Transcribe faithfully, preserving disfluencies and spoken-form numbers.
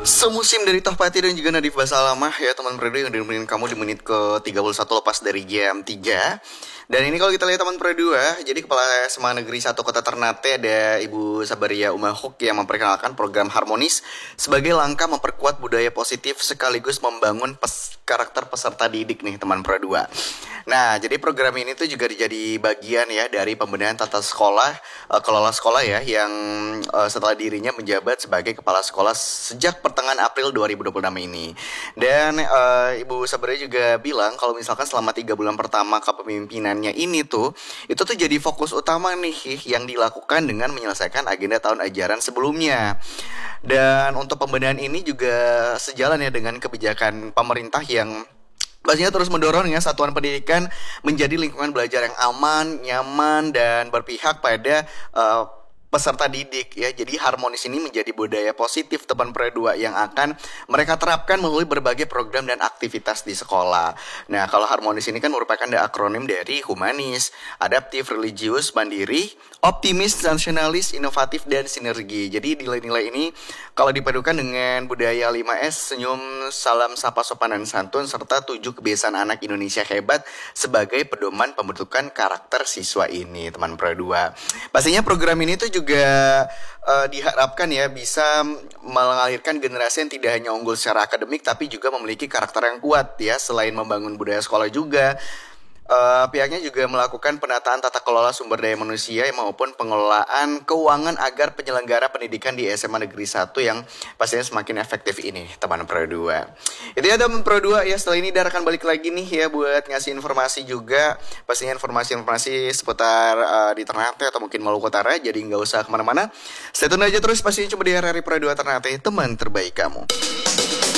Semusim dari Tohpati dan juga Nadif Basalamah ya teman Predu yang nemenin kamu di menit ke tiga puluh satu lepas dari jam tiga. Dan ini kalau kita lihat teman Predu ya, jadi Kepala S M A Negeri satu Kota Ternate ada Ibu Sabaria Umahuk yang memperkenalkan program Harmonis sebagai langkah memperkuat budaya positif sekaligus membangun pes karakter peserta didik nih teman Predu. Nah, jadi program ini tuh juga jadi bagian ya dari pembenahan tata sekolah, uh, kelola sekolah ya, yang uh, setelah dirinya menjabat sebagai kepala sekolah sejak pertengahan April dua ribu dua puluh enam ini. Dan uh, Ibu Sabri juga bilang kalau misalkan selama tiga bulan pertama kepemimpinannya ini tuh, itu tuh jadi fokus utama nih yang dilakukan dengan menyelesaikan agenda tahun ajaran sebelumnya. Dan untuk pembenahan ini juga sejalan ya dengan kebijakan pemerintah yang pastinya terus mendorong ya satuan pendidikan menjadi lingkungan belajar yang aman, nyaman, dan berpihak pada uh, peserta didik ya. Jadi Harmonis ini menjadi budaya positif teman Predu yang akan mereka terapkan melalui berbagai program dan aktivitas di sekolah. Nah, kalau Harmonis ini kan merupakan akronim dari humanis, adaptif, religius, mandiri, optimis, nasionalis, inovatif, dan sinergi. Jadi nilai-nilai ini kalau dipadukan dengan budaya lima S, senyum, salam, sapa, sopan, dan santun, serta tujuh kebiasaan anak Indonesia hebat sebagai pedoman pembentukan karakter siswa ini, teman Predu. Pastinya program ini tuh juga juga uh, diharapkan ya bisa mengalirkan generasi yang tidak hanya unggul secara akademik tapi juga memiliki karakter yang kuat ya. Selain membangun budaya sekolah juga uh, pihaknya juga melakukan penataan tata kelola sumber daya manusia maupun pengelolaan keuangan agar penyelenggara pendidikan di S M A Negeri satu yang pastinya semakin efektif ini teman Predu. Itu ya teman Predu ya, setelah ini Dar akan balik lagi nih ya buat ngasih informasi juga, pastinya informasi-informasi seputar uh, di Ternate atau mungkin Maluku Utara, jadi nggak usah kemana-mana, stay tune aja terus pastinya coba di R R I Predu Ternate, teman terbaik kamu.